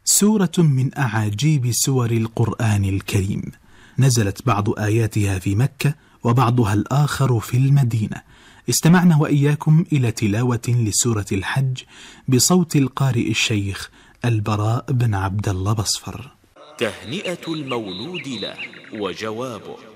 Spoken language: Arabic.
سورة من أعاجيب سور القرآن الكريم، نزلت بعض آياتها في مكة وبعضها الآخر في المدينة. استمعنا وإياكم إلى تلاوة لسورة الحج بصوت القارئ الشيخ البراء بن عبد الله بصفر. تهنئة المولود له وجوابه: